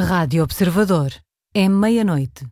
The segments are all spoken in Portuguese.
Rádio Observador. É meia-noite.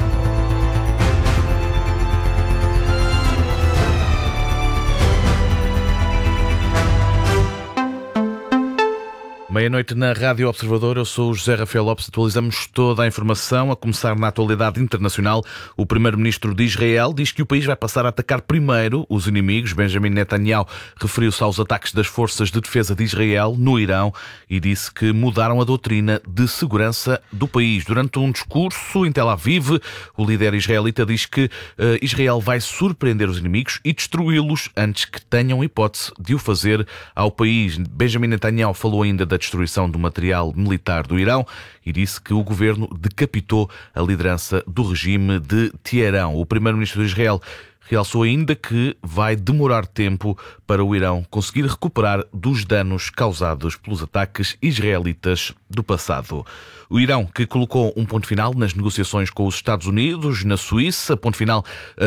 Meia-noite na Rádio Observador, eu sou o José Rafael Lopes. Atualizamos toda a informação, a começar na atualidade internacional. O primeiro-ministro de Israel diz que o país vai passar a atacar primeiro os inimigos. Benjamin Netanyahu referiu-se aos ataques das forças de defesa de Israel no Irão e disse que mudaram a doutrina de segurança do país. Durante um discurso em Tel Aviv, o líder israelita diz que Israel vai surpreender os inimigos e destruí-los antes que tenham hipótese de o fazer ao país. Benjamin Netanyahu falou ainda da destruição do material militar do Irão e disse que o governo decapitou a liderança do regime de Teherão. O primeiro-ministro de Israel realçou ainda que vai demorar tempo para o Irão conseguir recuperar dos danos causados pelos ataques israelitas do passado. O Irão, que colocou um ponto final nas negociações com os Estados Unidos, na Suíça, ponto final,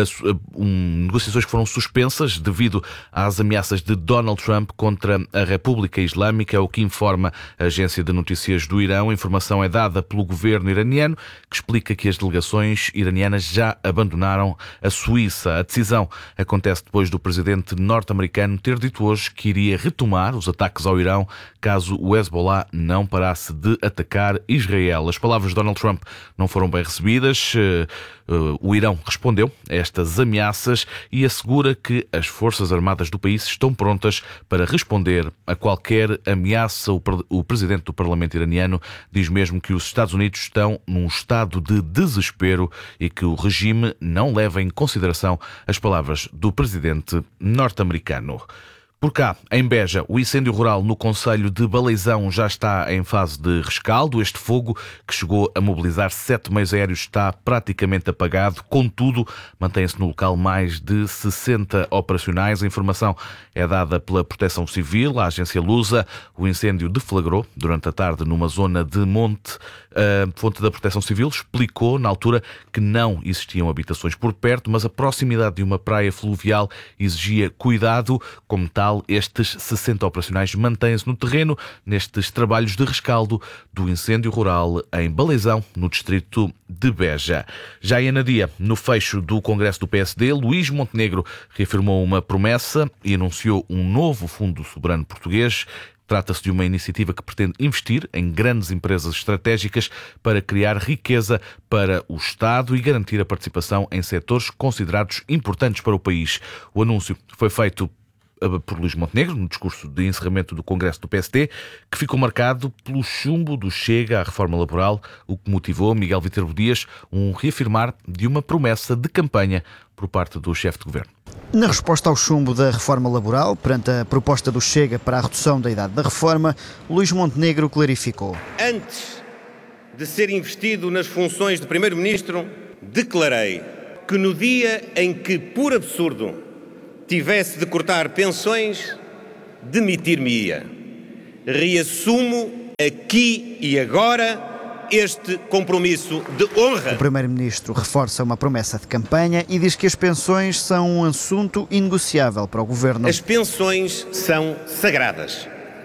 negociações que foram suspensas devido às ameaças de Donald Trump contra a República Islâmica, é o que informa a agência de notícias do Irão. A informação é dada pelo governo iraniano, que explica que as delegações iranianas já abandonaram a Suíça. A decisão acontece depois do presidente norte-americano ter dito hoje que iria retomar os ataques ao Irão caso o Hezbollah não parasse de atacar Israel. As palavras de Donald Trump não foram bem recebidas. O Irão respondeu a estas ameaças e assegura que as Forças Armadas do país estão prontas para responder a qualquer ameaça. O presidente do Parlamento iraniano diz mesmo que os Estados Unidos estão num estado de desespero e que o regime não leva em consideração as palavras do presidente norte-americano. Por cá, em Beja, o incêndio rural no concelho de Baleizão já está em fase de rescaldo. Este fogo, que chegou a mobilizar 7 meios aéreos, está praticamente apagado. Contudo, mantém-se no local mais de 60 operacionais. A informação é dada pela Proteção Civil, a agência Lusa. O incêndio deflagrou durante a tarde numa zona de monte. A fonte da Proteção Civil explicou, na altura, que não existiam habitações por perto, mas a proximidade de uma praia fluvial exigia cuidado. Como tal, estes 60 operacionais mantêm-se no terreno nestes trabalhos de rescaldo do incêndio rural em Baleizão, no distrito de Beja. Já em Anadia, no fecho do Congresso do PSD, Luís Montenegro reafirmou uma promessa e anunciou um novo Fundo Soberano Português. Trata-se de uma iniciativa que pretende investir em grandes empresas estratégicas para criar riqueza para o Estado e garantir a participação em setores considerados importantes para o país. O anúncio foi feito por Luís Montenegro, no discurso de encerramento do Congresso do PSD, que ficou marcado pelo chumbo do Chega à reforma laboral, o que motivou Miguel Viterbo Dias um reafirmar de uma promessa de campanha por parte do chefe de governo. Na resposta ao chumbo da reforma laboral, perante a proposta do Chega para a redução da idade da reforma, Luís Montenegro clarificou. Antes de ser investido nas funções de Primeiro-Ministro, declarei que no dia em que, por absurdo, tivesse de cortar pensões, demitir-me-ia. Reassumo aqui e agora este compromisso de honra. O Primeiro-Ministro reforça uma promessa de campanha e diz que as pensões são um assunto inegociável para o Governo. As pensões são sagradas.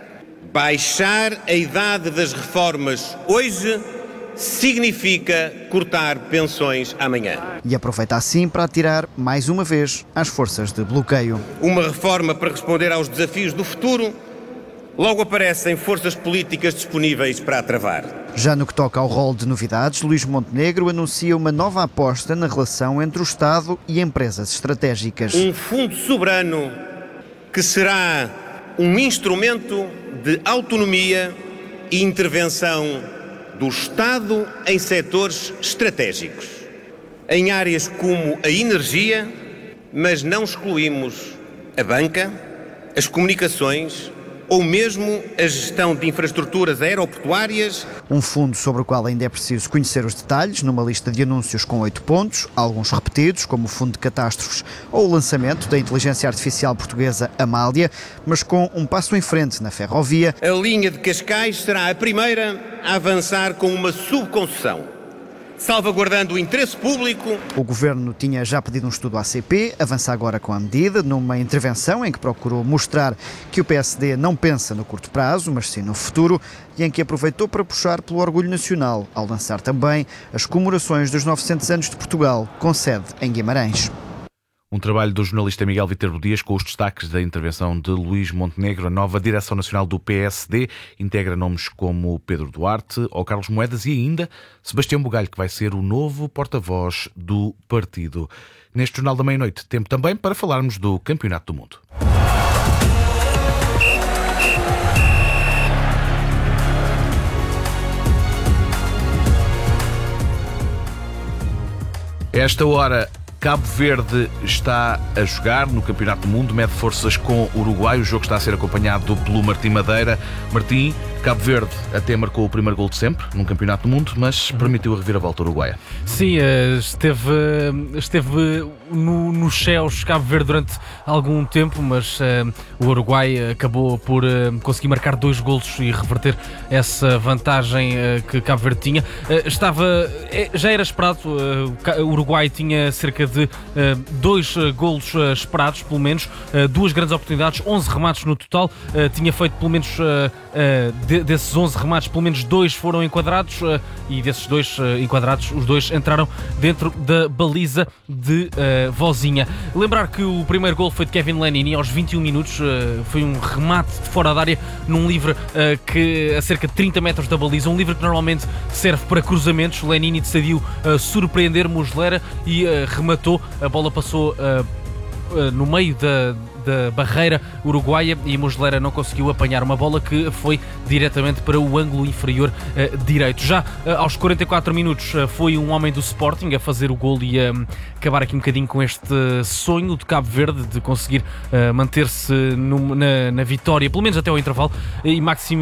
Baixar a idade das reformas hoje significa cortar pensões amanhã. E aproveita assim para atirar, mais uma vez, às forças de bloqueio. Uma reforma para responder aos desafios do futuro, logo aparecem forças políticas disponíveis para a travar. Já no que toca ao rol de novidades, Luís Montenegro anuncia uma nova aposta na relação entre o Estado e empresas estratégicas. Um fundo soberano que será um instrumento de autonomia e intervenção do Estado em setores estratégicos, em áreas como a energia, mas não excluímos a banca, as comunicações ou mesmo a gestão de infraestruturas aeroportuárias. Um fundo sobre o qual ainda é preciso conhecer os detalhes, numa lista de anúncios com 8 pontos, alguns repetidos, como o Fundo de Catástrofes ou o lançamento da inteligência artificial portuguesa Amália, mas com um passo em frente na ferrovia. A linha de Cascais será a primeira a avançar com uma subconcessão salvaguardando o interesse público. O Governo tinha já pedido um estudo à ACP, avança agora com a medida, numa intervenção em que procurou mostrar que o PSD não pensa no curto prazo, mas sim no futuro, e em que aproveitou para puxar pelo orgulho nacional, ao lançar também as comemorações dos 900 anos de Portugal, com sede em Guimarães. Um trabalho do jornalista Miguel Viterbo Dias com os destaques da intervenção de Luís Montenegro. A nova direção nacional do PSD integra nomes como Pedro Duarte ou Carlos Moedas e ainda Sebastião Bugalho, que vai ser o novo porta-voz do partido. Neste Jornal da Meia-Noite, tempo também para falarmos do Campeonato do Mundo. A esta hora, Cabo Verde está a jogar no Campeonato do Mundo, mede forças com o Uruguai. O jogo está a ser acompanhado pelo Martim Madeira. Martim, Cabo Verde até marcou o primeiro gol de sempre num Campeonato do Mundo, mas permitiu a reviravolta uruguaia. Sim, esteve nos céus Cabo Verde durante algum tempo, mas o Uruguai acabou por conseguir marcar 2 golos e reverter essa vantagem que Cabo Verde tinha. Já era esperado, o Uruguai tinha cerca de 2 golos esperados, pelo menos, 2 grandes oportunidades, 11 remates no total, tinha feito pelo menos desses 11 remates, pelo menos 2 foram enquadrados e desses 2 enquadrados, os 2 entraram dentro da baliza de Vozinha. Lembrar que o primeiro gol foi de Kevin Lenini aos 21 minutos, foi um remate de fora da área num livre a cerca de 30 metros da baliza, um livre que normalmente serve para cruzamentos. Lenini decidiu surpreender Muslera e rematou, a bola passou no meio da barreira uruguaia e Muslera não conseguiu apanhar uma bola que foi diretamente para o ângulo inferior direito. Já aos 44 minutos foi um homem do Sporting a fazer o gol e a acabar aqui um bocadinho com este sonho de Cabo Verde de conseguir manter-se na vitória, pelo menos até ao intervalo, e Maxi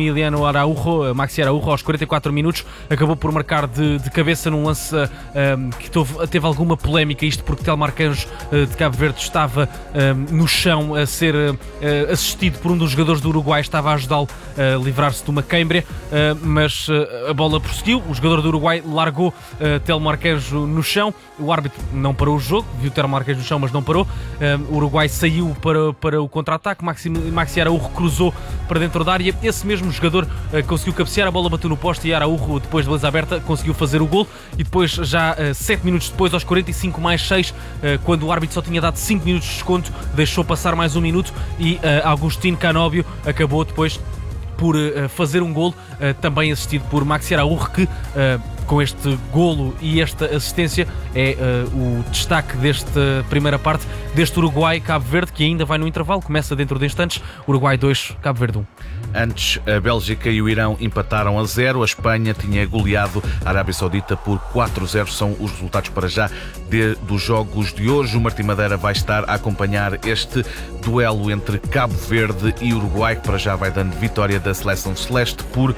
Araujo aos 44 minutos acabou por marcar de cabeça num lance que teve alguma polémica, isto porque Telmo Arcanjo de Cabo Verde estava no chão a ser assistido por um dos jogadores do Uruguai, estava a ajudá-lo a livrar-se de uma queimbra, mas a bola prosseguiu, o jogador do Uruguai largou Telmo Arcanjo no chão, o árbitro não parou o jogo, viu Telmo Arcanjo no chão, mas não parou, o Uruguai saiu para o contra-ataque, Maxi Araujo cruzou para dentro da área, esse mesmo jogador conseguiu cabecear, a bola bateu no poste e Araujo, depois de baliza aberta, conseguiu fazer o gol e depois, já 7 minutos depois, aos 45 mais 6, quando o árbitro só tinha dado 5 minutos de desconto, deixou passar mais 1 minuto e Agostinho Canóbio acabou depois por fazer um golo, também assistido por Maxi Araujo, que com este golo e esta assistência é o destaque desta primeira parte deste Uruguai-Cabo Verde, que ainda vai no intervalo, começa dentro de instantes. Uruguai 2, Cabo Verde 1. Antes, a Bélgica e o Irão empataram a 0. A Espanha tinha goleado a Arábia Saudita por 4-0. São os resultados para já dos jogos de hoje. O Martim Madeira vai estar a acompanhar este duelo entre Cabo Verde e Uruguai, que para já vai dando vitória da seleção celeste por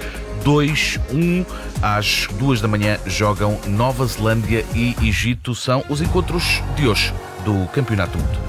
2-1. Às 2 da manhã jogam Nova Zelândia e Egito. São os encontros de hoje do Campeonato do Mundo.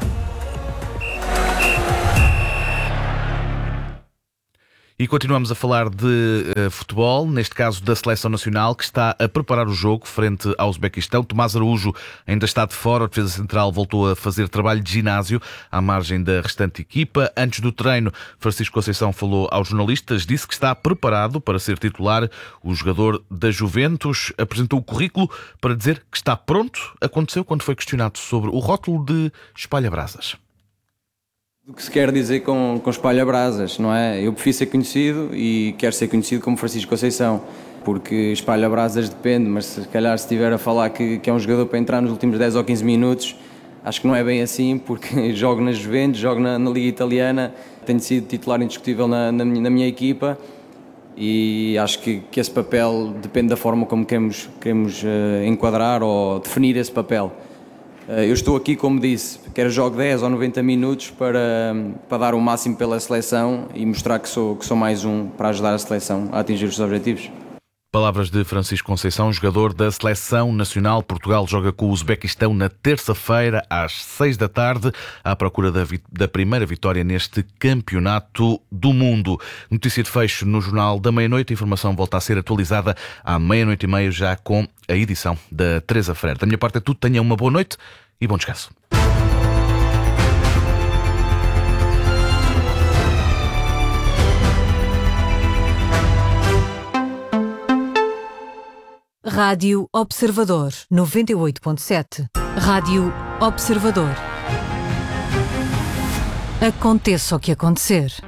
E continuamos a falar de futebol, neste caso da Seleção Nacional, que está a preparar o jogo frente ao Uzbequistão. Tomás Araújo ainda está de fora, a defesa central voltou a fazer trabalho de ginásio à margem da restante equipa. Antes do treino, Francisco Conceição falou aos jornalistas, disse que está preparado para ser titular. O jogador da Juventus apresentou o currículo para dizer que está pronto. Aconteceu quando foi questionado sobre o rótulo de espalha-brasas. O que se quer dizer com espalha-brasas, não é? Eu prefiro ser conhecido e quero ser conhecido como Francisco Conceição, porque espalha-brasas depende, mas se calhar se estiver a falar que é um jogador para entrar nos últimos 10 ou 15 minutos, acho que não é bem assim, porque jogo na Juventus, jogo na Liga Italiana, tenho sido titular indiscutível na minha equipa e acho que esse papel depende da forma como queremos enquadrar ou definir esse papel. Eu estou aqui, como disse, quer jogo 10 ou 90 minutos para dar o máximo pela seleção e mostrar que sou mais um para ajudar a seleção a atingir os seus objetivos. Palavras de Francisco Conceição, jogador da Seleção Nacional. Portugal joga com o Uzbequistão na terça-feira, às 18h, à procura da primeira vitória neste Campeonato do Mundo. Notícia de fecho no Jornal da Meia-Noite. A informação volta a ser atualizada à 00:30, já com a edição da Teresa Ferreira. Da minha parte é tudo. Tenha uma boa noite e bom descanso. Rádio Observador 98.7. Rádio Observador. Aconteça o que acontecer.